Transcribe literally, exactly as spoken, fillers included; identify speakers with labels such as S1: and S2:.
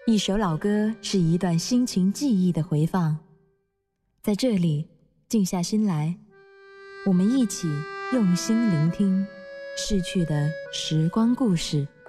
S1: 一首老歌是一段心情记忆的回放，在这里静下心来，我们一起用心聆听逝去的时光故事。